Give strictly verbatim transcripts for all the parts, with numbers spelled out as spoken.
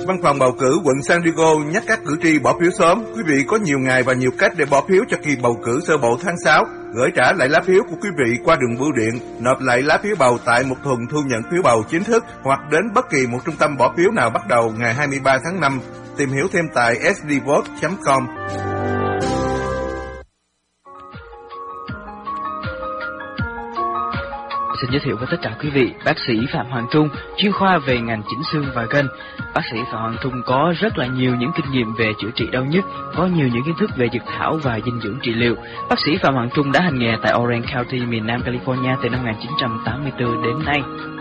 Văn phòng bầu cử quận San Diego nhắc các cử tri bỏ phiếu sớm. Quý vị có nhiều ngày và nhiều cách để bỏ phiếu cho kỳ bầu cử sơ bộ tháng sáu. Gửi trả lại lá phiếu của quý vị qua đường bưu điện, nộp lại lá phiếu bầu tại một thùng thu nhận phiếu bầu chính thức hoặc đến bất kỳ một trung tâm bỏ phiếu nào bắt đầu ngày hai mươi ba tháng năm. Tìm hiểu thêm tại s d vote chấm com. Xin giới thiệu với tất cả quý vị, bác sĩ Phạm Hoàng Trung, chuyên khoa về ngành chỉnh xương và gân. Bác sĩ Phạm Hoàng Trung có rất là nhiều những kinh nghiệm về chữa trị đau nhức, có nhiều những kiến thức về dược thảo và dinh dưỡng trị liệu. Bác sĩ Phạm Hoàng Trung đã hành nghề tại Orange County, miền Nam California từ năm một nghìn chín trăm tám mươi tư đến nay.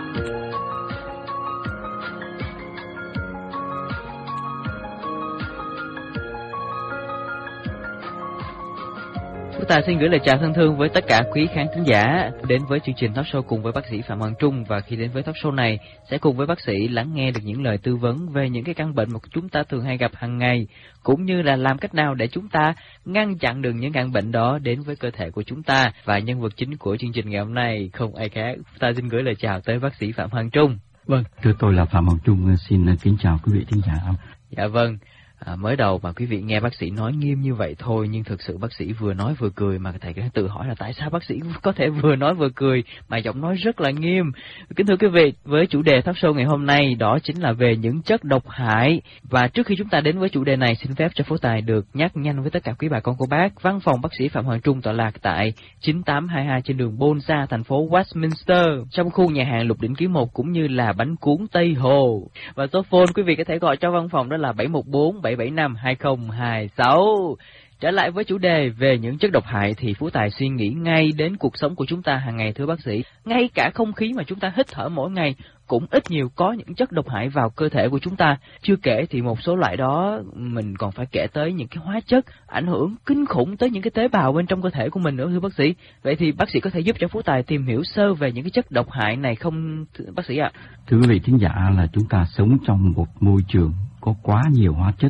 Chúng ta xin gửi lời chào thân thương với tất cả quý khán thính giả đến với chương trình talk show cùng với bác sĩ Phạm Hoàng Trung. Và khi đến với talk show này sẽ cùng với bác sĩ lắng nghe được những lời tư vấn về những cái căn bệnh mà chúng ta thường hay gặp hàng ngày, cũng như là làm cách nào để chúng ta ngăn chặn được những căn bệnh đó đến với cơ thể của chúng ta. Và nhân vật chính của chương trình ngày hôm nay không ai khác, chúng ta xin gửi lời chào tới bác sĩ Phạm Hoàng Trung. Vâng, thưa tôi là Phạm Hoàng Trung, xin kính chào quý vị thính giả. Dạ vâng. À, mới đầu mà quý vị nghe bác sĩ nói nghiêm như vậy thôi, nhưng thực sự bác sĩ vừa nói vừa cười, mà thầy có thể tự hỏi là tại sao bác sĩ có thể vừa nói vừa cười mà giọng nói rất là nghiêm. Kính thưa quý vị, với chủ đề talk show ngày hôm nay đó chính là về những chất độc hại. Và trước khi chúng ta đến với chủ đề này, xin phép cho Phú Tài được nhắc nhanh với tất cả quý bà con cô bác, văn phòng bác sĩ Phạm Hoàng Trung tọa lạc tại chín tám hai hai trên đường Bonsa, thành phố Westminster, trong khu nhà hàng Lục Đỉnh Ký một cũng như là bánh cuốn Tây Hồ. Và số phone quý vị có thể gọi cho văn phòng đó là bảy một bốn bảy bảy năm hai không hai sáu. Trở lại với chủ đề về những chất độc hại thì Phú Tài suy nghĩ ngay đến cuộc sống của chúng ta hàng ngày, thưa bác sĩ. Ngay cả không khí mà chúng ta hít thở mỗi ngày cũng ít nhiều có những chất độc hại vào cơ thể của chúng ta. Chưa kể thì một số loại đó mình còn phải kể tới những cái hóa chất ảnh hưởng kinh khủng tới những cái tế bào bên trong cơ thể của mình nữa, thưa bác sĩ. Vậy thì bác sĩ có thể giúp cho Phú Tài tìm hiểu sơ về những cái chất độc hại này không bác sĩ ạ? Thưa quý vị thính giả, là chúng ta sống trong một môi trường có quá nhiều hóa chất.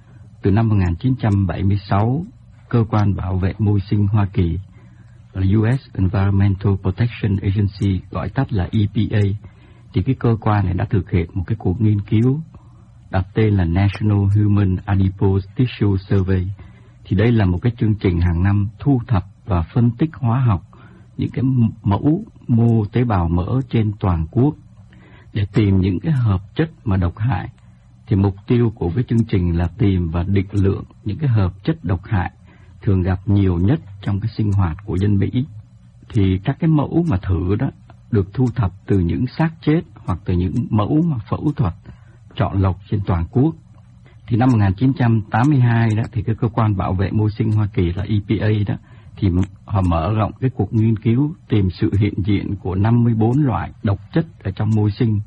Từ năm một nghìn chín trăm bảy mươi sáu, Cơ quan Bảo vệ Môi sinh Hoa Kỳ là u ét Environmental Protection Agency, gọi tắt là e pê a, thì cái cơ quan này đã thực hiện một cái cuộc nghiên cứu đặt tên là National Human Adipose Tissue Survey. Thì đây là một cái chương trình hàng năm thu thập và phân tích hóa học những cái mẫu mô tế bào mỡ trên toàn quốc để tìm những cái hợp chất mà độc hại. Thì mục tiêu của cái chương trình là tìm và định lượng những cái hợp chất độc hại thường gặp nhiều nhất trong cái sinh hoạt của dân Mỹ. Thì các cái mẫu mà thử đó được thu thập từ những xác chết hoặc từ những mẫu mà phẫu thuật chọn lọc trên toàn quốc. Thì năm một nghìn chín trăm tám mươi hai đó thì cái cơ quan bảo vệ môi sinh Hoa Kỳ là e pê a đó thì họ mở rộng cái cuộc nghiên cứu tìm sự hiện diện của năm mươi bốn loại độc chất ở trong môi sinh,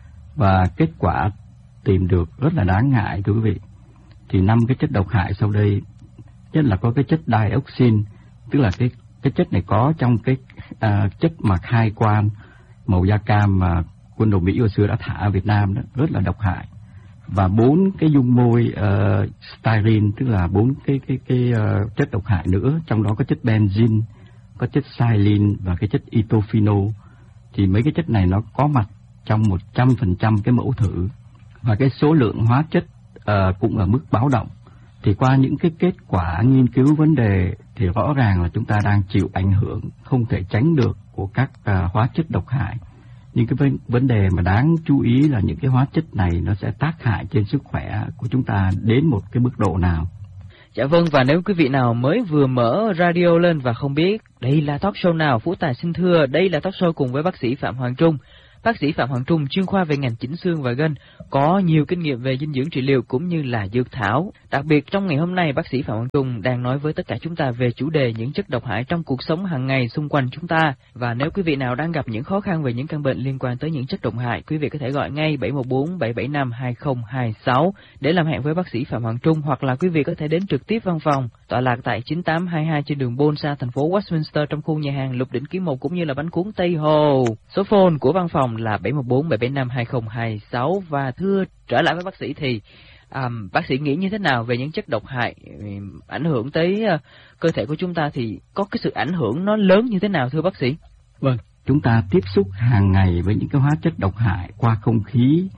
và kết quả tìm được rất là đáng ngại thưa quý vị. Thì năm cái chất độc hại sau đây, nhất là có cái chất dioxin, tức là cái cái chất này có trong cái à, chất mà khai quang màu da cam mà quân đội Mỹ hồi xưa đã thả ở Việt Nam đó, rất là độc hại. Và bốn cái dung môi uh, styrene, tức là bốn cái cái cái uh, chất độc hại nữa, trong đó có chất benzene, có chất xylene và cái chất ethophenol. Thì mấy cái chất này nó có mặt trong một trăm phần trăm cái mẫu thử, và cái số lượng hóa chất uh, cũng ở mức báo động. Thì qua những cái kết quả nghiên cứu vấn đề thì rõ ràng là chúng ta đang chịu ảnh hưởng không thể tránh được của các uh, hóa chất độc hại. Nhưng cái vấn đề mà đáng chú ý là những cái hóa chất này nó sẽ tác hại trên sức khỏe của chúng ta đến một cái mức độ nào. Dạ vâng, và nếu quý vị nào mới vừa mở radio lên và không biết đây là talk show nào, Phú Tài xin thưa, đây là talk show cùng với bác sĩ Phạm Hoàng Trung. Bác sĩ Phạm Hoàng Trung chuyên khoa về ngành chỉnh xương và gân, có nhiều kinh nghiệm về dinh dưỡng trị liệu cũng như là dược thảo. Đặc biệt trong ngày hôm nay, bác sĩ Phạm Hoàng Trung đang nói với tất cả chúng ta về chủ đề những chất độc hại trong cuộc sống hàng ngày xung quanh chúng ta. Và nếu quý vị nào đang gặp những khó khăn về những căn bệnh liên quan tới những chất độc hại, quý vị có thể gọi ngay bảy một bốn bảy bảy năm hai không hai sáu để làm hẹn với bác sĩ Phạm Hoàng Trung, hoặc là quý vị có thể đến trực tiếp văn phòng tọa lạc tại chín tám hai hai trên đường Bonsa, thành phố Westminster, trong khu nhà hàng Lục Đỉnh Ký một cũng như là bánh cuốn Tây Hồ. Số phone của văn phòng là bảy một bốn bảy bảy năm hai không hai sáu. Và thưa trở lại với bác sĩ thì um, bác sĩ nghĩ như thế nào về những chất độc hại um, ảnh hưởng tới uh, cơ thể của chúng ta, thì có cái sự ảnh hưởng nó lớn như thế nào thưa bác sĩ? Vâng, chúng ta tiếp xúc hàng ngày với những cái hóa chất độc hại qua không khí,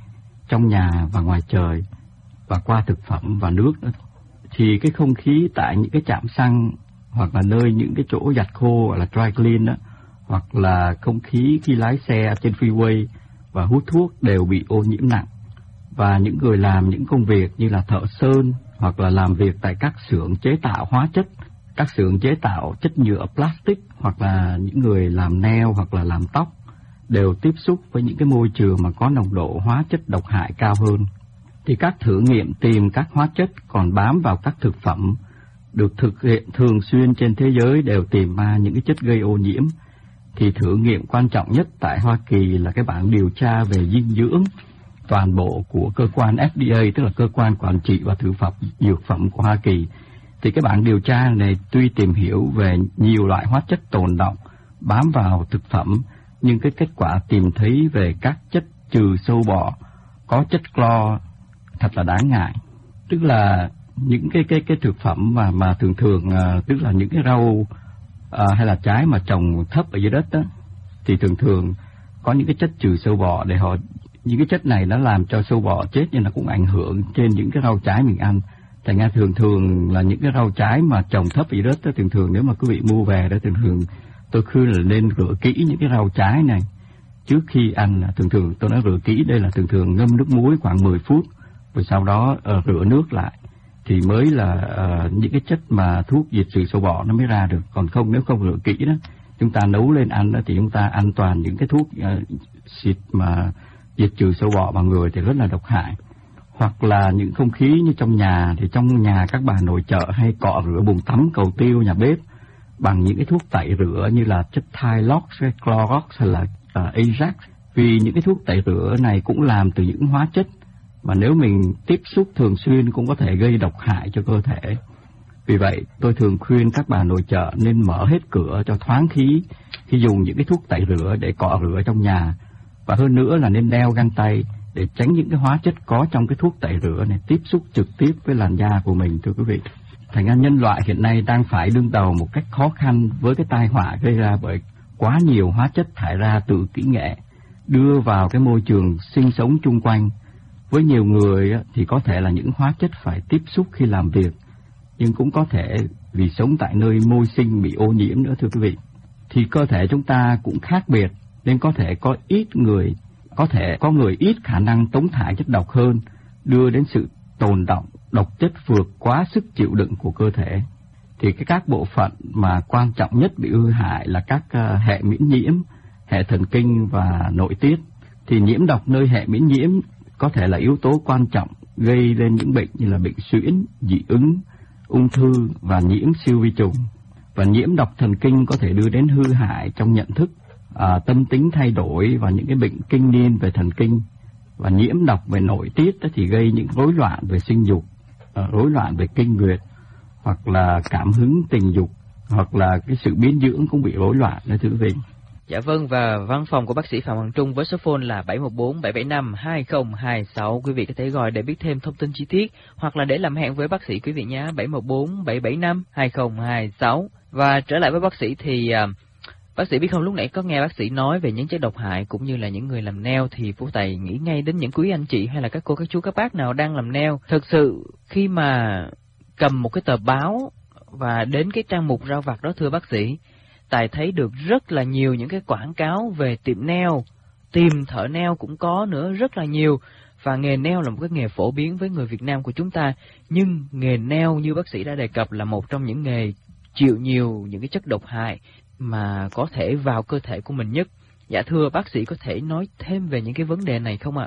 trong nhà và ngoài trời và qua thực phẩm và nước nữa. Thì cái không khí tại những cái trạm xăng hoặc là nơi những cái chỗ giặt khô gọi là dry clean đó, hoặc là không khí khi lái xe trên freeway và hút thuốc đều bị ô nhiễm nặng. Và những người làm những công việc như là thợ sơn hoặc là làm việc tại các xưởng chế tạo hóa chất, các xưởng chế tạo chất nhựa plastic, hoặc là những người làm nail hoặc là làm tóc đều tiếp xúc với những cái môi trường mà có nồng độ hóa chất độc hại cao hơn. Thì các thử nghiệm tìm các hóa chất còn bám vào các thực phẩm được thực hiện thường xuyên trên thế giới đều tìm ra những cái chất gây ô nhiễm. Thì thử nghiệm quan trọng nhất tại Hoa Kỳ là cái bảng điều tra về dinh dưỡng toàn bộ của cơ quan F D A, tức là cơ quan quản trị và thực phẩm dược phẩm của Hoa Kỳ. Thì cái bảng điều tra này tuy tìm hiểu về nhiều loại hóa chất tồn đọng bám vào thực phẩm, nhưng cái kết quả tìm thấy về các chất trừ sâu bọ có chất clo thật là đáng ngại. Tức là những cái cái cái thực phẩm mà mà thường thường à, tức là những cái rau à, hay là trái mà trồng thấp ở dưới đất đó, thì thường thường có những cái chất trừ sâu bọ để họ, những cái chất này nó làm cho sâu bọ chết, nhưng nó cũng ảnh hưởng trên những cái rau trái mình ăn. Thành ra thường thường là những cái rau trái mà trồng thấp ở dưới đất đó, thường thường nếu mà quý vị mua về đó, thường thường tôi khuyên là nên rửa kỹ những cái rau trái này trước khi ăn. Là thường thường tôi nói rửa kỹ đây là thường thường ngâm nước muối khoảng mười phút, rồi sau đó uh, rửa nước lại thì mới là uh, những cái chất mà thuốc diệt trừ sâu bọ nó mới ra được. Còn không, nếu không rửa kỹ đó, chúng ta nấu lên ăn đó thì chúng ta ăn toàn những cái thuốc uh, xịt mà diệt trừ sâu bọ vào người thì rất là độc hại. Hoặc là những không khí như trong nhà, thì trong nhà các bà nội trợ hay cọ rửa bồn tắm, cầu tiêu, nhà bếp bằng những cái thuốc tẩy rửa như là chất Tylox, Clorox hay là uh, Ajax. Vì những cái thuốc tẩy rửa này cũng làm từ những hóa chất mà nếu mình tiếp xúc thường xuyên cũng có thể gây độc hại cho cơ thể. Vì vậy, tôi thường khuyên các bà nội trợ nên mở hết cửa cho thoáng khí khi dùng những cái thuốc tẩy rửa để cọ rửa trong nhà. Và hơn nữa là nên đeo găng tay để tránh những cái hóa chất có trong cái thuốc tẩy rửa này tiếp xúc trực tiếp với làn da của mình, thưa quý vị. Thành ra nhân loại hiện nay đang phải đương đầu một cách khó khăn với cái tai họa gây ra bởi quá nhiều hóa chất thải ra từ kỹ nghệ đưa vào cái môi trường sinh sống chung quanh. Với nhiều người thì có thể là những hóa chất phải tiếp xúc khi làm việc, nhưng cũng có thể vì sống tại nơi môi sinh bị ô nhiễm nữa, thưa quý vị. Thì cơ thể chúng ta cũng khác biệt, nên có thể có ít người, có thể có người ít khả năng tống thải chất độc hơn, đưa đến sự tồn đọng độc chất vượt quá sức chịu đựng của cơ thể. Thì cái các bộ phận mà quan trọng nhất bị hư hại là các uh, hệ miễn nhiễm, hệ thần kinh và nội tiết. Thì nhiễm độc nơi hệ miễn nhiễm có thể là yếu tố quan trọng gây lên những bệnh như là bệnh suyễn, dị ứng, ung thư và nhiễm siêu vi trùng. Và nhiễm độc thần kinh có thể đưa đến hư hại trong nhận thức, à, tâm tính thay đổi và những cái bệnh kinh niên về thần kinh. Và nhiễm độc về nội tiết thì gây những rối loạn về sinh dục, à, rối loạn về kinh nguyệt, hoặc là cảm hứng tình dục, hoặc là cái sự biến dưỡng cũng bị rối loạn đó, thưa quý vị. Dạ vâng, và văn phòng của bác sĩ Phạm Hoàng Trung với số phone là bảy một bốn bảy bảy năm hai không hai sáu. Quý vị có thể gọi để biết thêm thông tin chi tiết, hoặc là để làm hẹn với bác sĩ quý vị nhé, bảy một bốn bảy bảy năm hai không hai sáu. Và trở lại với bác sĩ thì uh, bác sĩ biết không, lúc nãy có nghe bác sĩ nói về những chất độc hại cũng như là những người làm nail, thì Phú Tài nghĩ ngay đến những quý anh chị hay là các cô, các chú, các bác nào đang làm nail. Thực sự khi mà cầm một cái tờ báo và đến cái trang mục rau vặt đó, thưa bác sĩ, Tài thấy được rất là nhiều những cái quảng cáo về tiệm nail, tìm thợ nail cũng có nữa, rất là nhiều. Và nghề nail là một cái nghề phổ biến với người Việt Nam của chúng ta, nhưng nghề nail như bác sĩ đã đề cập là một trong những nghề chịu nhiều những cái chất độc hại mà có thể vào cơ thể của mình nhất. Dạ thưa bác sĩ, có thể nói thêm về những cái vấn đề này không ạ?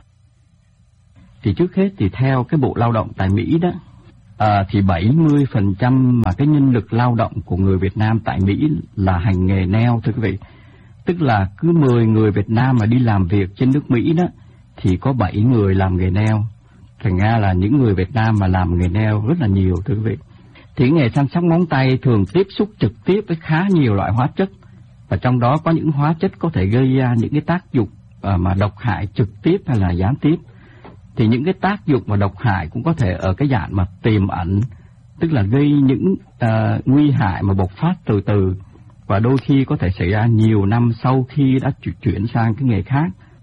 Thì trước hết thì theo cái Bộ Lao động tại Mỹ đó, à, thì bảy mươi phần trăm mà cái nhân lực lao động của người Việt Nam tại Mỹ là hành nghề nail, thưa quý vị. Tức là cứ mười người Việt Nam mà đi làm việc trên nước Mỹ đó thì có bảy người làm nghề nail. Thành ra là những người Việt Nam mà làm nghề nail rất là nhiều, thưa quý vị. Thì nghề săn sóc móng tay thường tiếp xúc trực tiếp với khá nhiều loại hóa chất, và trong đó có những hóa chất có thể gây ra những cái tác dụng uh, mà độc hại trực tiếp hay là gián tiếp. Thì những cái tác dụng mà độc hại cũng có thể ở cái dạng mà tiềm ẩn, tức là gây những uh, nguy hại mà bộc phát từ từ, và đôi khi có thể xảy ra nhiều năm sau khi đã chuyển sang cái nghề khác.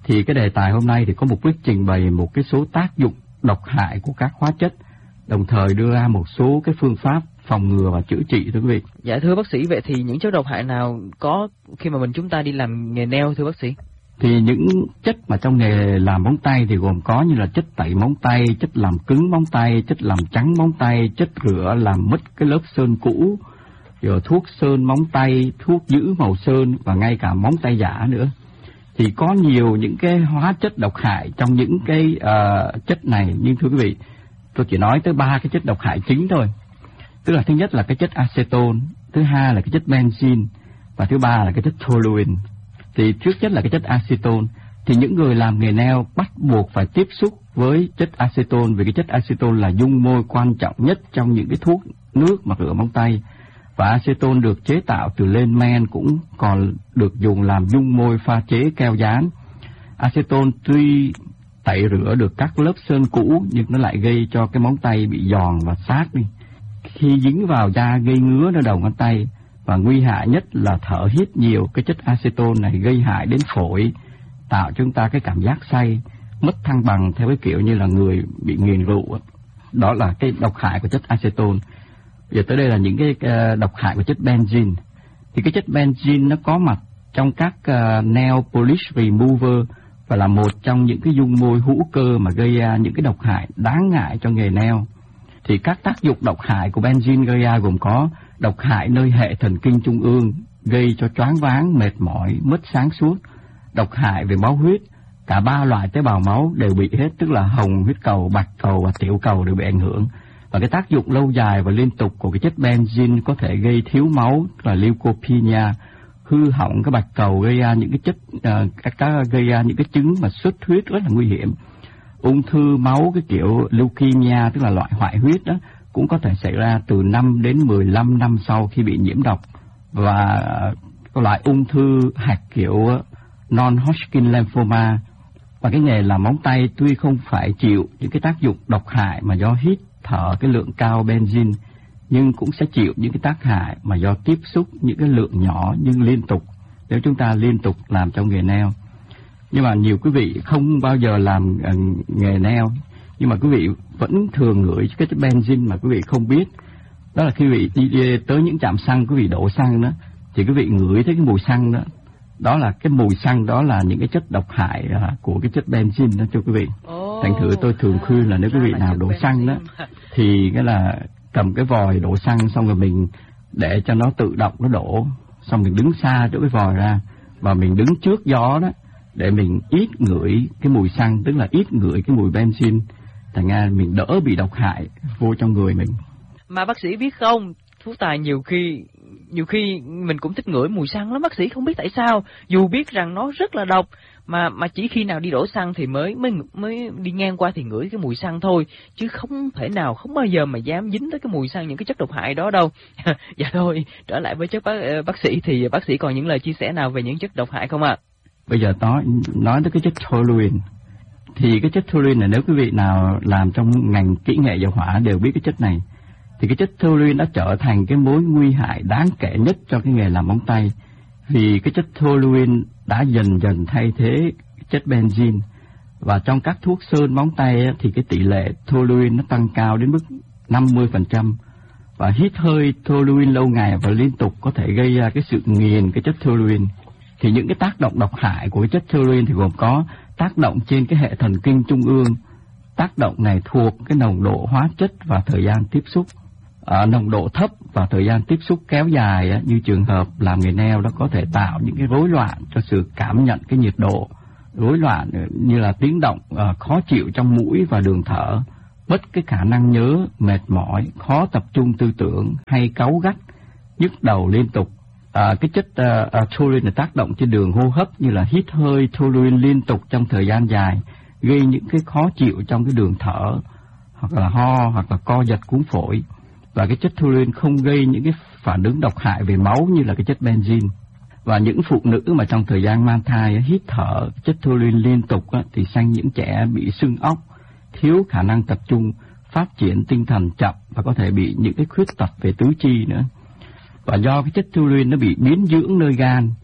Thì cái đề tài hôm nay thì có mục đích trình bày một cái số tác dụng độc hại của các hóa chất, đồng thời đưa ra một số cái phương pháp phòng ngừa và chữa trị, thưa quý vị. Dạ thưa bác sĩ, vậy thì những chất độc hại nào có khi mà mình chúng ta đi làm nghề nail thưa bác sĩ? Thì những chất mà trong nghề làm móng tay thì gồm có như là chất tẩy móng tay, chất làm cứng móng tay, chất làm trắng móng tay, chất rửa làm mất cái lớp sơn cũ, rồi thuốc sơn móng tay, thuốc giữ màu sơn và ngay cả móng tay giả nữa. Thì có nhiều những cái hóa chất độc hại trong những cái uh, chất này, nhưng thưa quý vị, tôi chỉ nói tới ba cái chất độc hại chính thôi. Tức là thứ nhất là cái chất acetone, thứ hai là cái chất benzene và thứ ba là cái chất toluene. Thì trước nhất là cái chất acetone, thì những người làm nghề nail bắt buộc phải tiếp xúc với chất acetone, vì cái chất acetone là dung môi quan trọng nhất trong những cái thuốc nước mà rửa móng tay. Và acetone được chế tạo từ lên men, cũng còn được dùng làm dung môi pha chế keo dán. Acetone tuy tẩy rửa được các lớp sơn cũ nhưng nó lại gây cho cái móng tay bị giòn và sát đi. Khi dính vào da gây ngứa ở đầu ngón tay, và nguy hại nhất là thở hít nhiều cái chất acetone này gây hại đến phổi, tạo cho chúng ta cái cảm giác say, mất thăng bằng theo cái kiểu như là người bị nghiện rượu. Đó là cái độc hại của chất acetone. Giờ tới đây là những cái độc hại của chất benzene. Thì cái chất benzene nó có mặt trong các uh, nail polish remover và là một trong những cái dung môi hữu cơ mà gây ra những cái độc hại đáng ngại cho nghề nail. Thì các tác dụng độc hại của benzene gây ra gồm có độc hại nơi hệ thần kinh trung ương, gây cho choáng váng, mệt mỏi, mất sáng suốt, độc hại về máu huyết, cả ba loại tế bào máu đều bị hết, tức là hồng huyết cầu, bạch cầu và tiểu cầu đều bị ảnh hưởng. Và cái tác dụng lâu dài và liên tục của cái chất benzene có thể gây thiếu máu, là leukopenia, hư hỏng cái bạch cầu, gây ra những cái chất uh, các gây ra những cái chứng mà xuất huyết rất là nguy hiểm. Ung thư máu cái kiểu leukemia, tức là loại hoại huyết đó, cũng có thể xảy ra từ năm đến mười lăm năm sau khi bị nhiễm độc. Và uh, loại ung thư hạch kiểu non-Hodgkin lymphoma. Và cái nghề làm móng tay tuy không phải chịu những cái tác dụng độc hại mà do hít thở cái lượng cao benzene, nhưng cũng sẽ chịu những cái tác hại mà do tiếp xúc những cái lượng nhỏ nhưng liên tục, nếu chúng ta liên tục làm trong nghề nail. Nhưng mà nhiều quý vị không bao giờ làm uh, nghề nail, nhưng mà quý vị vẫn thường ngửi cái chất benzene mà quý vị không biết. Đó là khi quý vị đi, đi tới những trạm xăng, quý vị đổ xăng đó, thì quý vị ngửi thấy cái mùi xăng đó. Đó là cái mùi xăng, đó là những cái chất độc hại uh, của cái chất benzene đó cho quý vị. Oh, thành thử tôi thường khuyên là nếu quý vị nào đổ xăng đó, thì cái là cầm cái vòi đổ xăng xong rồi mình để cho nó tự động nó đổ, xong mình đứng xa chỗ cái vòi ra và mình đứng trước gió đó để mình ít ngửi cái mùi xăng, tức là ít ngửi cái mùi benzene, thành ra mình đỡ bị độc hại vô trong người mình. Mà bác sĩ biết không, Phú Tài nhiều khi nhiều khi mình cũng thích ngửi mùi xăng lắm bác sĩ, không biết tại sao, dù biết rằng nó rất là độc, mà mà chỉ khi nào đi đổ xăng thì mới mới mới đi ngang qua thì ngửi cái mùi xăng thôi, chứ không thể nào, không bao giờ mà dám dính tới cái mùi xăng, những cái chất độc hại đó đâu. Dạ thôi, trở lại với chất bác, bác sĩ thì bác sĩ còn những lời chia sẻ nào về những chất độc hại không ạ? À? Bây giờ nói nói tới cái chất toluene. Thì cái chất toluene này nếu quý vị nào làm trong ngành kỹ nghệ dầu hỏa đều biết cái chất này. Thì cái chất toluene đã trở thành cái mối nguy hại đáng kể nhất cho cái nghề làm móng tay. Vì cái chất toluene đã dần dần thay thế chất benzene. Và trong các thuốc sơn móng tay thì cái tỷ lệ toluene nó tăng cao đến mức năm mươi phần trăm. Và hít hơi toluene lâu ngày và liên tục có thể gây ra cái sự nghiền cái chất toluene. Thì những cái tác động độc hại của cái chất toluene thì gồm có tác động trên cái hệ thần kinh trung ương. Tác động này thuộc cái nồng độ hóa chất và thời gian tiếp xúc. Ở nồng độ thấp và thời gian tiếp xúc kéo dài như trường hợp làm nghề nail đó có thể tạo những cái rối loạn cho sự cảm nhận cái nhiệt độ, rối loạn như là tiếng động, khó chịu trong mũi và đường thở, mất cái khả năng nhớ, mệt mỏi, khó tập trung tư tưởng hay cáu gắt, nhức đầu liên tục. À, cái chất uh, uh, toluene tác động trên đường hô hấp như là hít hơi toluene liên tục trong thời gian dài, gây những cái khó chịu trong cái đường thở, hoặc là ho, hoặc là co giật cuống phổi. Và cái chất toluene không gây những cái phản ứng độc hại về máu như là cái chất benzene. Và những phụ nữ mà trong thời gian mang thai hít thở chất toluene liên tục á, thì sanh những trẻ bị sưng óc, thiếu khả năng tập trung, phát triển tinh thần chậm và có thể bị những cái khuyết tật về tứ chi nữa. Và do cái chất toluene nó bị biến dưỡng nơi gan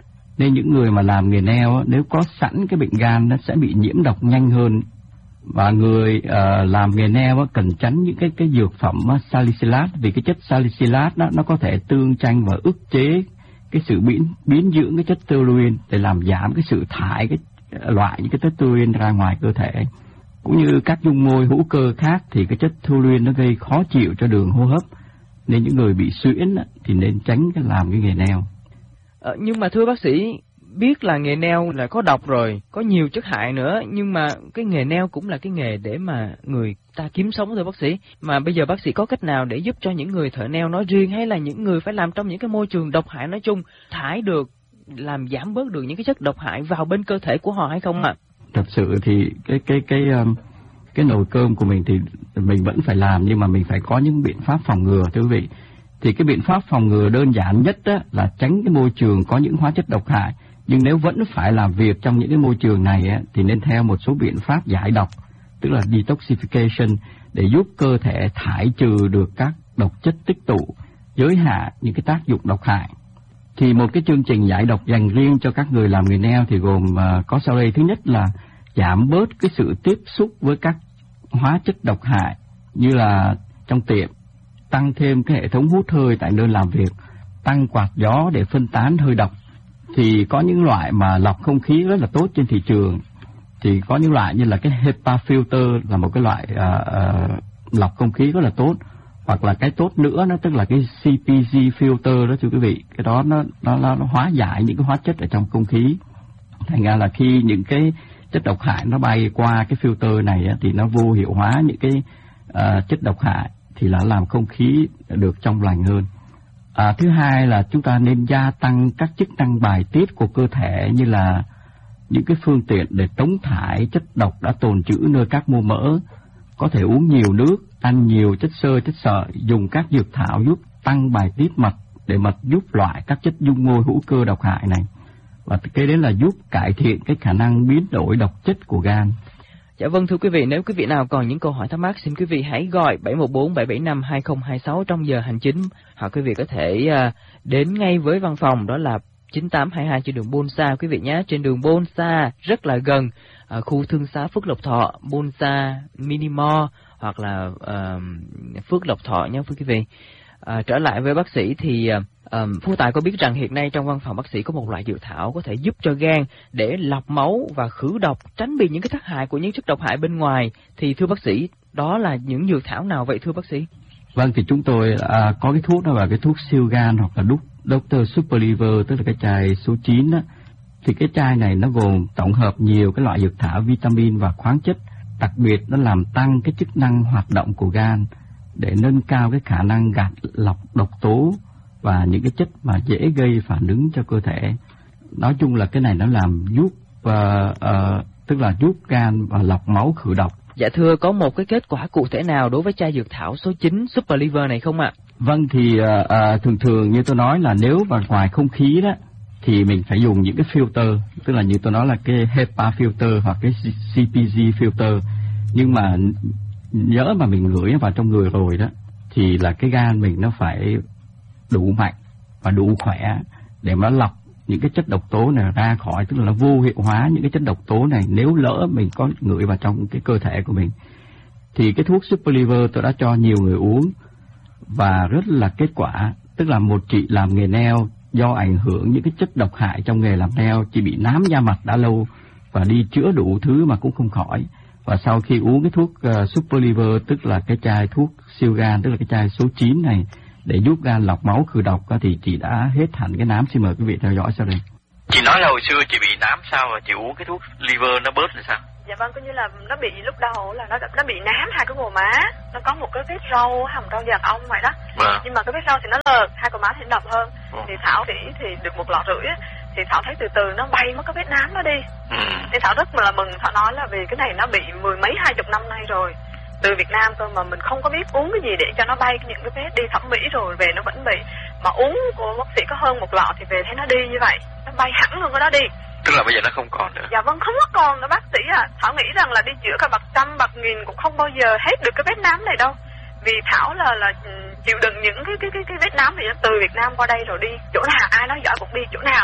Nên những người mà làm nghề nail nếu có sẵn cái bệnh gan nó sẽ bị nhiễm độc nhanh hơn. Và người uh, làm nghề nail cần tránh những cái cái dược phẩm salicylat, vì cái chất salicylat đó, nó có thể tương tranh và ức chế cái sự biến biến dưỡng cái chất toluene để làm giảm cái sự thải cái loại những cái chất toluene ra ngoài cơ thể. Cũng như các dung môi hữu cơ khác thì cái chất toluene nó gây khó chịu cho đường hô hấp, nên những người bị suyễn thì nên tránh cái làm cái nghề nail. Ờ, nhưng mà thưa bác sĩ, biết là nghề nail là có độc rồi, có nhiều chất hại nữa, nhưng mà cái nghề nail cũng là cái nghề để mà người ta kiếm sống thưa bác sĩ. Mà bây giờ bác sĩ có cách nào để giúp cho những người thợ nail nói riêng, hay là những người phải làm trong những cái môi trường độc hại nói chung, thải được, làm giảm bớt được những cái chất độc hại vào bên cơ thể của họ hay không ạ? À? Thật sự thì cái cái cái cái nồi cơm của mình thì mình vẫn phải làm, nhưng mà mình phải có những biện pháp phòng ngừa thưa quý vị. Thì cái biện pháp phòng ngừa đơn giản nhất đó là tránh cái môi trường có những hóa chất độc hại. Nhưng nếu vẫn phải làm việc trong những cái môi trường này á, thì nên theo một số biện pháp giải độc, tức là detoxification, để giúp cơ thể thải trừ được các độc chất tích tụ, giới hạn những cái tác dụng độc hại. Thì một cái chương trình giải độc dành riêng cho các người làm nghề nail thì gồm uh, có sau đây. Thứ nhất là giảm bớt cái sự tiếp xúc với các hóa chất độc hại như là trong tiệm, tăng thêm cái hệ thống hút hơi tại nơi làm việc, tăng quạt gió để phân tán hơi độc. Thì có những loại mà lọc không khí rất là tốt trên thị trường. Thì có những loại như là cái HEPA filter là một cái loại uh, uh, lọc không khí rất là tốt. Hoặc là cái tốt nữa nó tức là cái xê pê giê filter đó thưa quý vị. Cái đó nó, nó, nó hóa giải những cái hóa chất ở trong không khí. Thành ra là khi những cái chất độc hại nó bay qua cái filter này á, thì nó vô hiệu hóa những cái uh, chất độc hại, thì là làm không khí được trong lành hơn. À, thứ hai là chúng ta nên gia tăng các chức năng bài tiết của cơ thể, như là những cái phương tiện để tống thải chất độc đã tồn trữ nơi các mô mỡ, có thể uống nhiều nước, ăn nhiều chất xơ, chất sợi, dùng các dược thảo giúp tăng bài tiết mật để mật giúp loại các chất dung môi hữu cơ độc hại này. Và cái đấy là giúp cải thiện cái khả năng biến đổi độc chất của gan. Dạ vâng thưa quý vị, nếu quý vị nào còn những câu hỏi thắc mắc, xin quý vị hãy gọi bảy một bốn bảy bảy năm hai không hai sáu trong giờ hành chính, hoặc quý vị có thể uh, đến ngay với văn phòng, đó là chín tám hai hai trên đường Bôn Sa quý vị nhé, trên đường Bôn Sa rất là gần uh, khu thương xá Phước Lộc Thọ, Bôn Sa Minimall hoặc là uh, Phước Lộc Thọ nhé quý vị. Uh, trở lại với bác sĩ thì uh, Um, Phú Tài có biết rằng hiện nay trong văn phòng bác sĩ có một loại dược thảo có thể giúp cho gan để lọc máu và khử độc, tránh bị những cái tác hại của những chất độc hại bên ngoài. Thì thưa bác sĩ, đó là những dược thảo nào vậy thưa bác sĩ? Vâng, thì chúng tôi à, có cái thuốc đó là cái thuốc siêu gan hoặc là Doctor Super Liver, tức là cái chai số chín đó. Thì cái chai này nó gồm tổng hợp nhiều cái loại dược thảo, vitamin và khoáng chất. Đặc biệt nó làm tăng cái chức năng hoạt động của gan để nâng cao cái khả năng gạt lọc độc tố và những cái chất mà dễ gây phản ứng cho cơ thể. Nói chung là cái này nó làm giúp uh, uh, tức là giúp gan và lọc máu khử độc. Dạ thưa, có một cái kết quả cụ thể nào đối với chai dược thảo số chín Super Liver này không ạ? Vâng, thì uh, uh, thường thường như tôi nói là nếu mà ngoài không khí đó thì mình phải dùng những cái filter, tức là như tôi nói là cái HEPA filter hoặc cái xê pê giê filter. Nhưng mà nhớ mà mình ngửi vào trong người rồi đó thì là cái gan mình nó phải đủ mạnh và đủ khỏe để mà lọc những cái chất độc tố này ra khỏi, tức là nó vô hiệu hóa những cái chất độc tố này nếu lỡ mình có ngửi vào trong cái cơ thể của mình. Thì cái thuốc Super Liver tôi đã cho nhiều người uống và rất là kết quả, tức là một chị làm nghề nail do ảnh hưởng những cái chất độc hại trong nghề làm nail, chị bị nám da mặt đã lâu và đi chữa đủ thứ mà cũng không khỏi. Và sau khi uống cái thuốc uh, Super Liver, tức là cái chai thuốc siêu gan, tức là cái chai số chín này, để giúp gan lọc máu khử độc, thì chị đã hết hẳn cái nám. Xin mời quý vị theo dõi sau đây. Chị nói là hồi xưa chị bị nám sao mà chị uống cái thuốc liver nó bớt là sao? Dạ vâng, coi như là nó bị lúc đầu là nó nó bị nám hai cái gò má, nó có một cái vết râu, hàm râu già ong vậy đó. Vâng. Nhưng mà cái vết râu thì nó lợt, hai gò má thì đậm hơn. Ừ. Thì Thảo thì thì được một lọ rưỡi á, thì Thảo thấy từ từ nó bay mất cái vết nám nó đi. Ừ. Thì Thảo rất là mừng, Thảo nói là vì cái này nó bị mười mấy hai chục năm nay rồi, từ Việt Nam cơ mà mình không có biết uống cái gì để cho nó bay những cái vết, đi thẩm mỹ rồi về nó vẫn bị, mà uống của bác sĩ có hơn một lọ thì về thấy nó đi như vậy, nó bay hẳn luôn cái đó đi. Tức là bây giờ nó không còn nữa. Dạ vâng, không có còn nữa bác sĩ à. Thảo nghĩ rằng là đi chữa cả bạc trăm bạc nghìn cũng không bao giờ hết được cái vết nám này đâu. Vì Thảo là là chịu đựng những cái cái cái cái vết nám này từ Việt Nam qua đây rồi đi chỗ nào ai nói giỏi cũng đi chỗ nào,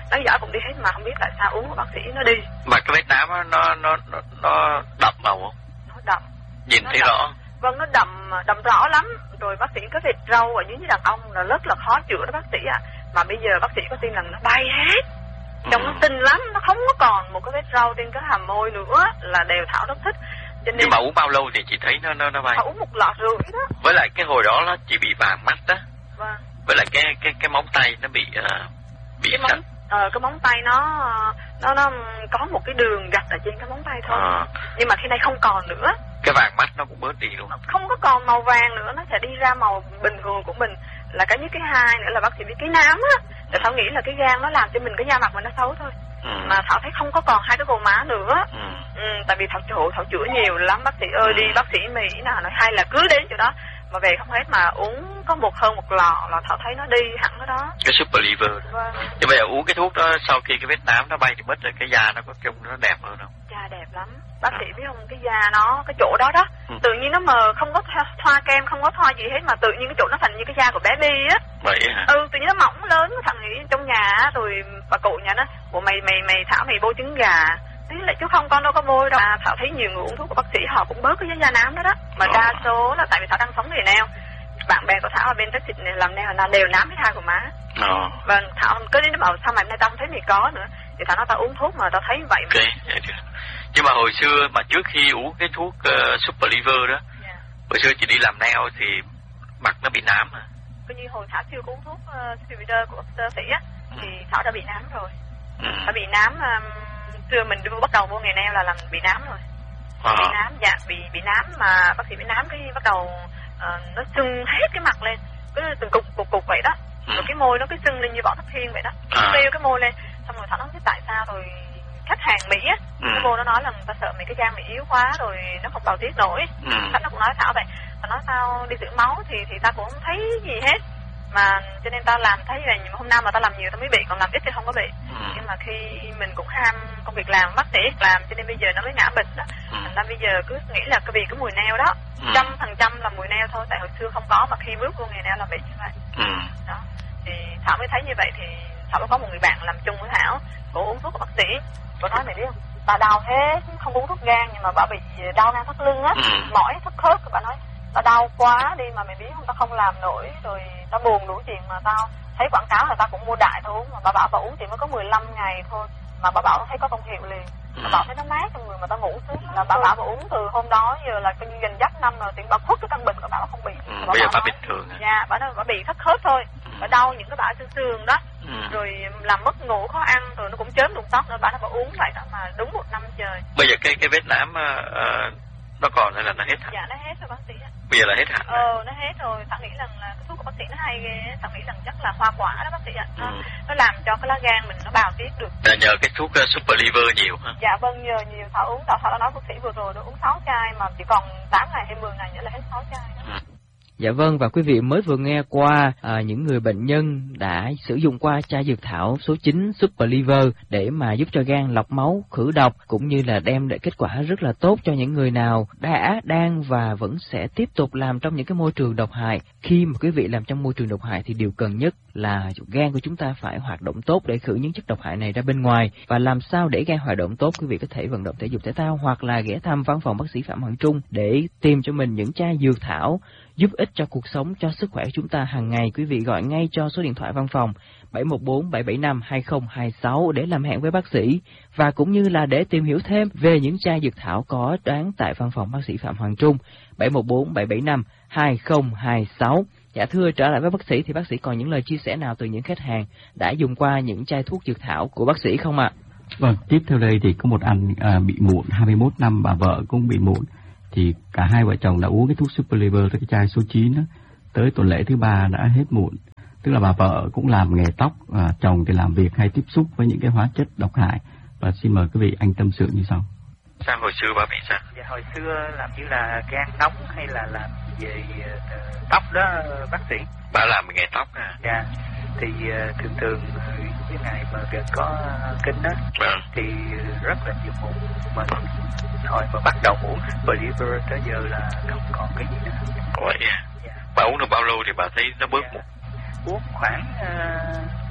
bác giỏi cũng đi hết mà không biết tại sao uống của bác sĩ nó đi. Mà cái vết nám nó nó nó nó đậm màu không? Nó đậm. Nhìn nó thấy đậm. rõ. Vâng, nó đậm đậm rõ lắm. Rồi bác sĩ cái vệt râu ở dưới như đàn ông là rất là khó chữa đó bác sĩ ạ. À. Mà bây giờ bác sĩ có tin rằng nó bay hết. Trông ừ. nó xinh lắm, nó không có còn một cái vết râu trên cái hàm môi nữa, là đều Thảo rất thích. Cho nên nhưng mà uống bao lâu thì chị thấy nó nó nó bay? Thảo uống một lọ rưỡi đó. Với lại cái hồi đó nó chỉ bị vàng mắt đó. Vâng. Với lại cái cái cái móng tay nó bị uh, bị cái móng ờ, cái móng tay nó nó nó có một cái đường gạch ở trên cái móng tay thôi. À. Nhưng mà khi này không còn nữa. Cái vàng mắt nó cũng bớt đi luôn. Không có còn màu vàng nữa, nó sẽ đi ra màu bình thường của mình. Là cái với cái hai nữa là bác sĩ biết cái nám á. Thì Thảo nghĩ là cái gan nó làm cho mình cái da mặt mình nó xấu thôi. Ừ. Mà Thảo thấy không có còn hai cái gò má nữa. Ừ. Ừ, tại vì Thảo chữa Thảo chữa nhiều lắm, bác sĩ ơi. Ừ. Đi bác sĩ Mỹ nào nói hay là cứ đến chỗ đó mà về không hết, mà uống có một hơn một lọ là Thảo thấy nó đi hẳn cái đó. Cái super liver. Vâng. Thì bây giờ uống cái thuốc đó sau khi cái vết nám nó bay thì mất rồi, cái da nó có trông nó đẹp hơn không? Da đẹp lắm. Bác sĩ biết không, cái da nó, cái chỗ đó đó, ừ. tự nhiên nó mờ, không có thoa kem, không có thoa gì hết, mà tự nhiên cái chỗ nó thành như cái da của bé Bi á. Vậy hả? Ừ, tự nhiên nó mỏng lớn, thằng nghĩ trong nhà rồi bà cụ nhà nó, bộ mày mày mày Thảo mày bôi trứng gà. Thế lại chứ không, con đâu có bôi đâu. À, Thảo thấy nhiều người uống thuốc của bác sĩ họ cũng bớt cái da nám đó đó. Mà đa số là tại vì Thảo đang sống nghề nail. Bạn bè của Thảo ở bên Texas này làm nail là đều nám hết hai của má. Ờ. Vâng, Thảo cứ đến bảo sao mày nay tao không thấy mày có nữa. Thì Thảo nói tao uống thuốc mà tao thấy vậy. Ok, dạ chưa. Nhưng mà hồi xưa mà trước khi uống cái thuốc uh, super liver đó, yeah. hồi xưa chị đi làm nail thì mặt nó bị nám hả? Cứ như hồi Thảo chưa uống thuốc uh, super liver của bác sĩ á, ừ. thì Thảo đã bị nám rồi. Ừ. Thảo bị nám, um, xưa mình đưa bắt đầu vô nghề nail là làm bị nám rồi. À. Bị nám, dạ, bị bị nám mà bác sĩ bị nám cái bắt đầu uh, nó sưng hết cái mặt lên, cứ từng cục cục cục vậy đó. Ừ. Rồi cái môi nó cứ sưng lên như vỏ thấp thiên vậy đó. À. Kêu cái môi lên, xong rồi Thảo nói tại sao rồi khách hàng Mỹ á, ừ. cái cô nó nói là người ta sợ mày cái da mày yếu quá rồi nó không bào tiết nổi. Ừ. Khách nó cũng nói Thảo vậy, mà nói tao đi thử máu thì thì tao cũng không thấy gì hết, mà cho nên tao làm thấy là hôm nào mà tao làm nhiều tao mới bị, còn làm ít thì không có bị. Ừ. Nhưng mà khi mình cũng ham công việc làm bác sĩ làm cho nên bây giờ nó mới ngã bệnh đó. Ừ. Thành ra bây giờ cứ nghĩ là cái vì cái mùi nail đó trăm phần trăm là mùi nail thôi, tại hồi xưa không có, mà khi bước vô nghề nail là bị như vậy. Ừ. Đó thì Thảo mới thấy như vậy, thì Thảo có một người bạn làm chung với Thảo, cô uống thuốc của bác sĩ, cô nói mày biết không, bà đau thế không uống thuốc gan nhưng mà bà bị đau ngang thắt lưng á, ừ. mỏi thắt khớp, bà nói tao đau quá đi mà mày biết không, tao không làm nổi rồi tao buồn đủ chuyện, mà tao thấy quảng cáo là tao cũng mua đại tao uống, mà bà bảo bà uống thì mới có mười lăm ngày thôi mà bà bảo thấy có công hiệu liền. Bà bảo thấy nó mát trong người mà tao ngủ sướng, là bà bảo bà uống từ hôm đó giờ là coi như gần dắt năm rồi, thì bà khuất cái căn bệnh của bà nó không bị. Ừ, bây giờ bà bình thường. Dạ, bà nói bà bị thắt khớp thôi, ừ. bà đau những cái bả xương xương đó, ừ. rồi làm mất ngủ khó ăn, rồi nó cũng chớm đụng tóc nữa, bà nói bà uống vậy đó mà đúng một năm trời. Bây giờ cái cái vết nám uh, nó còn hay là nó hết hẳn? Dạ nó hết rồi bác sĩ. Bây giờ là hết hẳn. Ờ nó hết rồi, Thảo nghĩ rằng là cái thuốc của bác sĩ nó hay ghê, Thảo nghĩ rằng chắc là hoa quả đó bác sĩ ạ. Nó, ừ. nó làm cho cái lá gan mình nó bào tiết được. Là nhờ cái thuốc uh, super liver nhiều hả? Dạ vâng, nhờ nhiều. Thảo uống, Thảo, Thảo đã nói bác sĩ vừa rồi nó uống sáu chai mà chỉ còn tám ngày hay mười ngày nữa là hết sáu chai đó. Ừ. Dạ vâng, và quý vị mới vừa nghe qua à, những người bệnh nhân đã sử dụng qua chai dược thảo số chín Super Liver để mà giúp cho gan lọc máu, khử độc, cũng như là đem lại kết quả rất là tốt cho những người nào đã, đang và vẫn sẽ tiếp tục làm trong những cái môi trường độc hại. Khi mà quý vị làm trong môi trường độc hại thì điều cần nhất là gan của chúng ta phải hoạt động tốt để khử những chất độc hại này ra bên ngoài. Và làm sao để gan hoạt động tốt, quý vị có thể vận động thể dục thể thao hoặc là ghé thăm văn phòng bác sĩ Phạm Hoàng Trung để tìm cho mình những chai dược thảo giúp ích cho cuộc sống, cho sức khỏe của chúng ta hàng ngày. Quý vị gọi ngay cho số điện thoại văn phòng bảy một bốn bảy bảy năm hai không hai sáu để làm hẹn với bác sĩ, và cũng như là để tìm hiểu thêm về những chai dược thảo có bán tại văn phòng bác sĩ Phạm Hoàng Trung bảy một bốn bảy bảy năm hai không hai sáu. Dạ thưa, trở lại với bác sĩ thì bác sĩ còn những lời chia sẻ nào từ những khách hàng đã dùng qua những chai thuốc dược thảo của bác sĩ không ạ? Vâng, tiếp theo đây thì có một anh à, bị mụn hai mươi mốt năm, bà vợ cũng bị mụn. Thì cả hai vợ chồng đã uống cái thuốc Super Liver, cái chai số chín đó, tới tuần lễ thứ ba đã hết mụn. Tức là bà vợ cũng làm nghề tóc, à, chồng thì làm việc hay tiếp xúc với những cái hóa chất độc hại. Và xin mời quý vị anh tâm sự như sau. Sao hồi xưa bà bị sao? Dạ hồi xưa làm như là gan nóng hay là làm về uh, tóc đó bác sĩ. Bà làm nghề tóc à? Dạ. Thì uh, thường thường cái ngày mà gần có kinh đó, à. thì rất là nhiều mụn. Mà hồi mà bắt đầu uống Super Liver tới giờ là không còn cái gì nữa. Vậy à? Dạ. Bà uống được bao lâu thì bà thấy nó bớt mụn? Uống khoảng uh,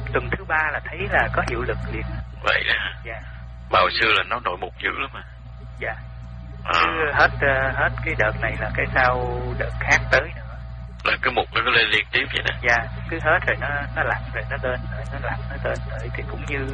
tuần thứ ba là thấy là có hiệu lực liền. Vậy đó. Dạ. Mà hồi xưa là nó nội mục dữ lắm mà. Dạ. À. Chứ hết hết cái đợt này là cái sau đợt khác tới nữa. Là cái mục nó cứ lên liên tiếp vậy đó. Dạ, cứ hết rồi nó nó lặn rồi nó lên rồi nó lặn nó lên rồi thì cũng như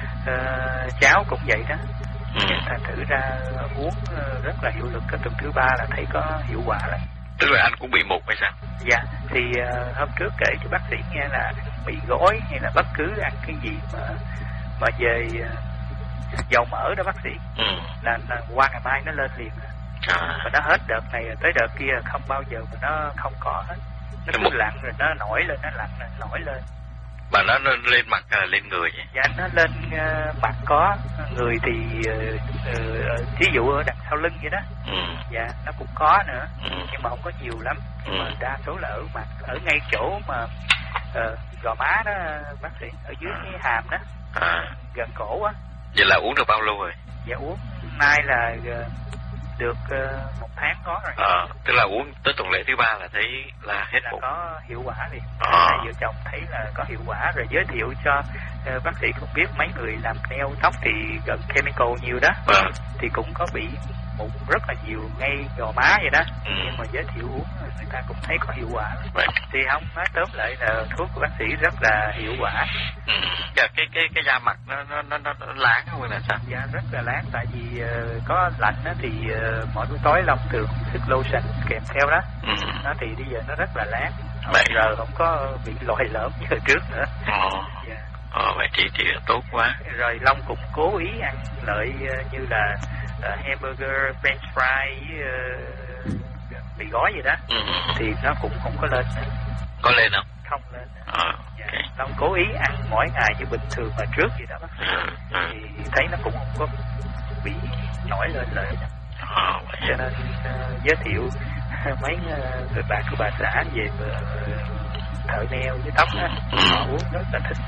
uh, cháu cũng vậy đó. Ừ. Thành thử ra uống uh, rất là hiệu lực. Cái tuần thứ ba là thấy có hiệu quả lắm. Tức là anh cũng bị mục hay sao? Dạ, thì uh, hôm trước kể cho bác sĩ nghe là bị gói hay là bất cứ ăn cái gì mà mà về uh, dầu mỡ đó bác sĩ. Ừ. Là, là qua ngày mai nó lên liền. À. Mà nó hết đợt này tới đợt kia không bao giờ mà nó không có hết. Nó cứ lặn rồi nó nổi lên, nó lặn rồi nổi lên. Mà nó lên mặt hay là lên người vậy? Dạ, nó lên uh, mặt có, người thì uh, uh, ví dụ ở đằng sau lưng vậy đó. Ừ. Dạ, nó cũng có nữa. Ừ. Nhưng mà không có nhiều lắm. Nhưng ừ. mà đa số là ở mặt, ở ngay chỗ mà uh, gò má đó bác sĩ, ở dưới à. cái hàm đó. À. Gần cổ á. Vậy là uống được bao lâu rồi? Dạ, uống nay là uh, được uh, một tháng có rồi. Ờ, à, tức là uống tới tuần lễ thứ ba là thấy là hết là một. Có hiệu quả liền. À. Hai vợ chồng thấy là có hiệu quả rồi giới thiệu cho uh, bác sĩ cũng biết mấy người làm nail tóc thì gần chemical nhiều đó. À. Thì cũng có bị mụn rất là nhiều ngay gò má vậy đó. Ừ. Nhưng mà giới thiệu uống người ta cũng thấy có hiệu quả. Vậy. Thì không nói tóm lại là thuốc của bác sĩ rất là hiệu quả. Ừ. Cái cái cái cái da mặt nó nó nó nó láng không hay là sao? Dạ rất là láng, tại vì uh, có lạnh đó thì uh, mỗi buổi tối Long thường sức lotion kèm theo đó. Ừ. Nó thì bây giờ nó rất là láng. Bây giờ không có bị lòi lõm như hồi trước nữa. Ờ. Dạ. Ờ, vậy thì thì tốt quá. Rồi Long cũng cố ý ăn lợi uh, như là uh, hamburger, french fry, uh, mì gói gì đó. Ừ. Thì nó cũng không có lên. Có lên không? Không lên. Ờ. Dạ. Long cố ý ăn mỗi ngày như bình thường mà trước vậy đó bác sĩ. Ừ. Ừ. Thì thấy nó cũng không có bị nổi lên lợi. Ờ, cho nên uh, giới thiệu mấy uh, người bạn của bà xã về uh, thợ nail với tóc á, họ uống rất là thích.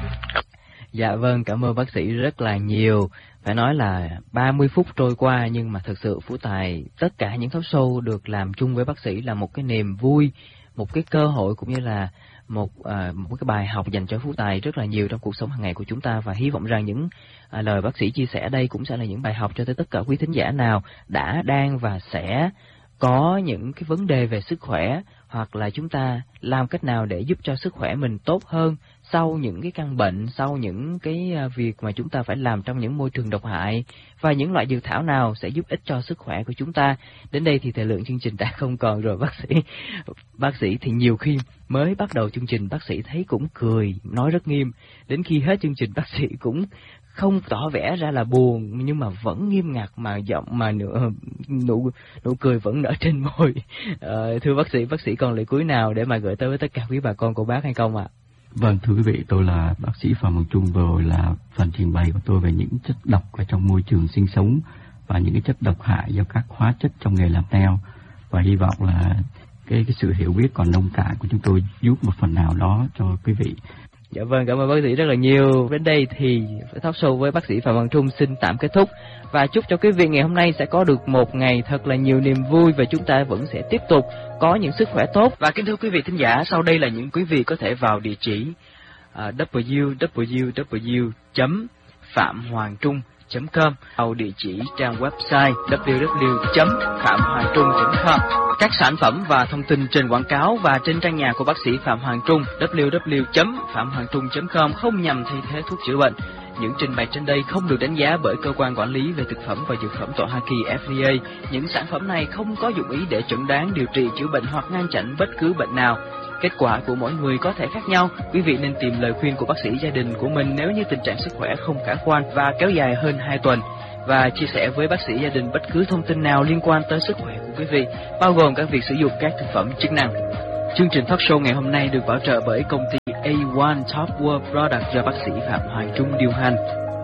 Dạ vâng, cảm ơn bác sĩ rất là nhiều. Phải nói là ba mươi phút trôi qua nhưng mà thực sự Phú Tài tất cả những talk show được làm chung với bác sĩ là một cái niềm vui, một cái cơ hội cũng như là một à, một cái bài học dành cho Phú Tài rất là nhiều trong cuộc sống hàng ngày của chúng ta, và hy vọng rằng những à, lời bác sĩ chia sẻ đây cũng sẽ là những bài học cho tới tất cả quý thính giả nào đã, đang và sẽ có những cái vấn đề về sức khỏe, hoặc là chúng ta làm cách nào để giúp cho sức khỏe mình tốt hơn sau những cái căn bệnh, sau những cái việc mà chúng ta phải làm trong những môi trường độc hại, và những loại dược thảo nào sẽ giúp ích cho sức khỏe của chúng ta. Đến đây thì thời lượng chương trình đã không còn rồi bác sĩ. Bác sĩ thì nhiều khi mới bắt đầu chương trình bác sĩ thấy cũng cười, nói rất nghiêm. Đến khi hết chương trình bác sĩ cũng không tỏ vẻ ra là buồn, nhưng mà vẫn nghiêm ngặt, mà giọng mà nụ nụ, nụ cười vẫn nở trên môi. Ờ, thưa bác sĩ, bác sĩ còn lời cuối nào để mà gửi tới với tất cả quý bà con của bác hay không ạ? Vâng, thưa quý vị, tôi là bác sĩ Phạm Hoàng Trung, vừa rồi là phần trình bày của tôi về những chất độc ở trong môi trường sinh sống và những cái chất độc hại do các hóa chất trong nghề làm nail, và hy vọng là cái cái sự hiểu biết còn nông cạn của chúng tôi giúp một phần nào đó cho quý vị. Dạ vâng, cảm ơn bác sĩ rất là nhiều. Đến đây thì talk show với bác sĩ Phạm Hoàng Trung xin tạm kết thúc, và chúc cho quý vị ngày hôm nay sẽ có được một ngày thật là nhiều niềm vui, và chúng ta vẫn sẽ tiếp tục có những sức khỏe tốt. Và kính thưa quý vị thính giả, sau đây là những quý vị có thể vào địa chỉ uh, w w w chấm phạm hoàng trung chấm com, vào địa chỉ trang website w w w chấm phạm hoàng trung chấm com. Các sản phẩm và thông tin trên quảng cáo và trên trang nhà của bác sĩ Phạm Hoàng Trung w w w chấm phạm hoàng trung chấm com không nhằm thay thế thuốc chữa bệnh. Những trình bày trên đây không được đánh giá bởi cơ quan quản lý về thực phẩm và dược phẩm tại Hoa Kỳ F D A. Những sản phẩm này không có dụng ý để chẩn đoán, điều trị, chữa bệnh hoặc ngăn chặn bất cứ bệnh nào. Kết quả của mỗi người có thể khác nhau. Quý vị nên tìm lời khuyên của bác sĩ gia đình của mình nếu như tình trạng sức khỏe không khả quan và kéo dài hơn hai tuần. Và chia sẻ với bác sĩ gia đình bất cứ thông tin nào liên quan tới sức khỏe của quý vị, bao gồm các việc sử dụng các thực phẩm chức năng. Chương trình talk show ngày hôm nay được bảo trợ bởi công ty A một Top World Product do bác sĩ Phạm Hoàng Trung điều hành.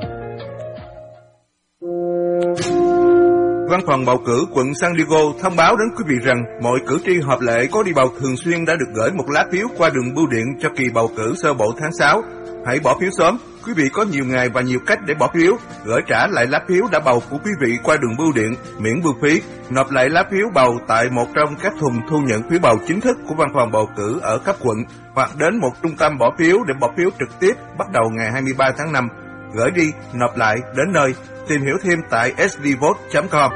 Văn phòng bầu cử quận San Diego thông báo đến quý vị rằng mọi cử tri hợp lệ có đi bầu thường xuyên đã được gửi một lá phiếu qua đường bưu điện cho kỳ bầu cử sơ bộ tháng sáu. Hãy bỏ phiếu sớm. Quý vị có nhiều ngày và nhiều cách để bỏ phiếu. Gửi trả lại lá phiếu đã bầu của quý vị qua đường bưu điện, miễn bưu phí. Nộp lại lá phiếu bầu tại một trong các thùng thu nhận phiếu bầu chính thức của văn phòng bầu cử ở cấp quận, hoặc đến một trung tâm bỏ phiếu để bỏ phiếu trực tiếp bắt đầu ngày hai mươi ba tháng năm. Gửi đi, nộp lại, đến nơi. Tìm hiểu thêm tại s d vote chấm com.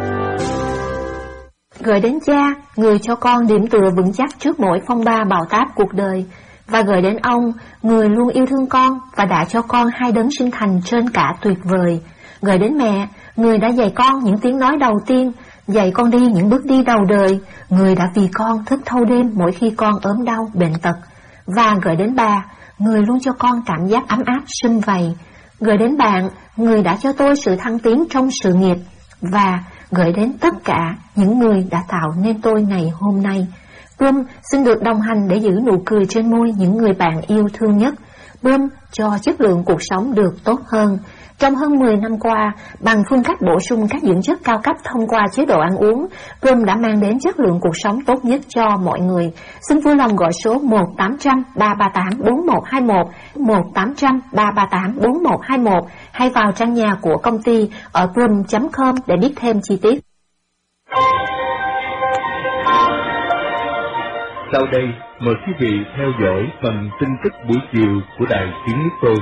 Gửi đến cha, người cho con điểm tựa vững chắc trước mỗi phong ba bão táp cuộc đời. Và gửi đến ông, người luôn yêu thương con và đã cho con hai đấng sinh thành trên cả tuyệt vời. Gửi đến mẹ, người đã dạy con những tiếng nói đầu tiên, dạy con đi những bước đi đầu đời, người đã vì con thức thâu đêm mỗi khi con ốm đau, bệnh tật. Và gửi đến bà, người luôn cho con cảm giác ấm áp sum vầy. Gửi đến bạn, người đã cho tôi sự thăng tiến trong sự nghiệp. Và gửi đến tất cả những người đã tạo nên tôi ngày hôm nay. Plum xin được đồng hành để giữ nụ cười trên môi những người bạn yêu thương nhất. Plum cho chất lượng cuộc sống được tốt hơn. Trong hơn mười năm qua, bằng phương cách bổ sung các dưỡng chất cao cấp thông qua chế độ ăn uống, Plum đã mang đến chất lượng cuộc sống tốt nhất cho mọi người. Xin vui lòng gọi số một tám trăm ba ba tám bốn một hai một, một tám trăm ba ba tám bốn một hai một hay vào trang nhà của công ty ở plum chấm com để biết thêm chi tiết. Sau đây, mời quý vị theo dõi phần tin tức buổi chiều của Đài Tiếng Nước Tôi.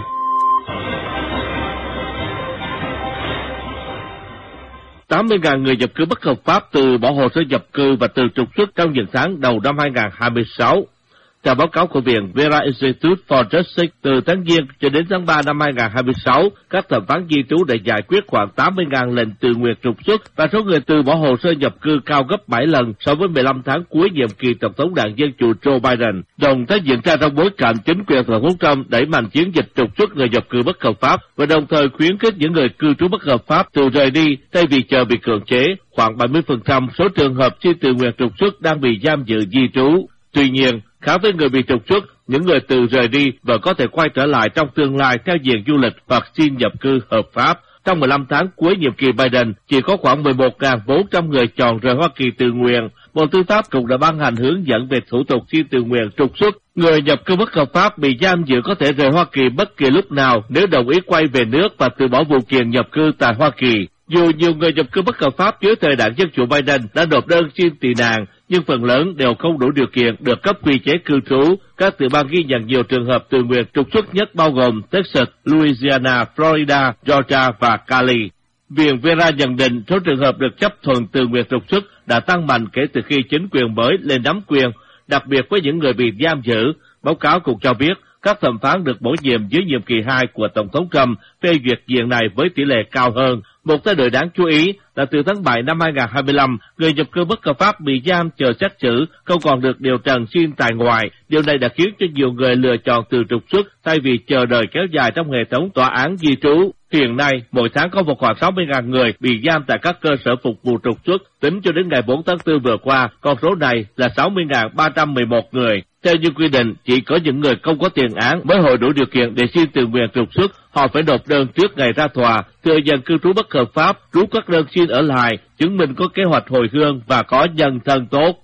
tám mươi nghìn người nhập cư bất hợp pháp từ bỏ hồ sơ nhập cư và từ trục xuất trong những tháng đầu năm hai nghìn không trăm hai mươi sáu. Theo báo cáo của Viện Vera Institute for Justice, từ tháng Giêng cho đến tháng ba năm hai nghìn không trăm hai mươi sáu, các thẩm phán di trú đã giải quyết khoảng tám mươi nghìn lệnh tự nguyện trục xuất và số người từ bỏ hồ sơ nhập cư cao gấp bảy lần so với mười lăm tháng cuối nhiệm kỳ Tổng thống Đảng Dân Chủ Joe Biden. Đồng thời diễn ra trong bối cảnh chính quyền Tổng thống Trump đẩy mạnh chiến dịch trục xuất người nhập cư bất hợp pháp và đồng thời khuyến khích những người cư trú bất hợp pháp từ rời đi thay vì chờ bị cưỡng chế. Khoảng bảy mươi phần trăm số trường hợp xin tự nguyện trục xuất đang bị giam giữ di trú. Tuy nhiên, khác với người bị trục xuất, những người từ rời đi và có thể quay trở lại trong tương lai theo diện du lịch hoặc xin nhập cư hợp pháp. Trong mười lăm tháng cuối nhiệm kỳ Biden, chỉ có khoảng mười một nghìn bốn trăm người chọn rời Hoa Kỳ tự nguyện. Bộ Tư pháp cũng đã ban hành hướng dẫn về thủ tục xin tự nguyện trục xuất. Người nhập cư bất hợp pháp bị giam giữ có thể rời Hoa Kỳ bất kỳ lúc nào nếu đồng ý quay về nước và từ bỏ vụ kiện nhập cư tại Hoa Kỳ. Dù nhiều người nhập cư bất hợp pháp dưới thời Đảng Dân Chủ Biden đã nộp đơn xin tị nạn, nhưng phần lớn đều không đủ điều kiện được cấp quy chế cư trú. Các tiểu bang ghi nhận nhiều trường hợp tự nguyện trục xuất nhất bao gồm Texas, Louisiana, Florida, Georgia và Cali. Viện Vera nhận định số trường hợp được chấp thuận tự nguyện trục xuất đã tăng mạnh kể từ khi chính quyền mới lên nắm quyền, đặc biệt với những người bị giam giữ. Báo cáo cũng cho biết các thẩm phán được bổ nhiệm dưới nhiệm kỳ hai của Tổng thống Trump phê duyệt diện này với tỷ lệ cao hơn. Một thay đổi đáng chú ý là từ tháng bảy năm hai nghìn không trăm hai mươi lăm, người nhập cư bất hợp pháp bị giam chờ xét xử không còn được điều trần xin tại ngoại. Điều này đã khiến cho nhiều người lựa chọn từ trục xuất thay vì chờ đợi kéo dài trong hệ thống tòa án di trú. Hiện nay, mỗi tháng có một khoảng sáu mươi nghìn người bị giam tại các cơ sở phục vụ trục xuất. Tính cho đến ngày bốn tháng tư vừa qua, con số này là sáu mươi nghìn ba trăm mười một người. Theo như quy định, chỉ có những người không có tiền án mới hội đủ điều kiện để xin tự nguyện trục xuất. Họ phải nộp đơn trước ngày ra tòa, thừa nhận cư trú bất hợp pháp, rút các đơn xin ở lại, chứng minh có kế hoạch hồi hương và có nhân thân tốt.